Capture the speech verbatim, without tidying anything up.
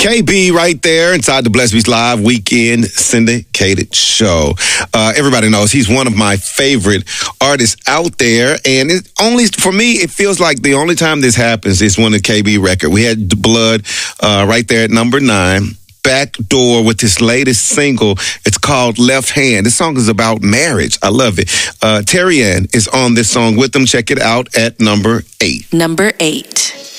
K B right there inside the Bless Beats Live weekend syndicated show. Uh, everybody knows he's one of my favorite artists out there. And it only, for me, it feels like the only time this happens is when the K B record. We had Blood uh, right there at number nine. Backdoor with his latest single. It's called Left Hand. This song is about marriage. I love it. Uh, Terry Ann is on this song with them. Check it out at number eight. Number eight.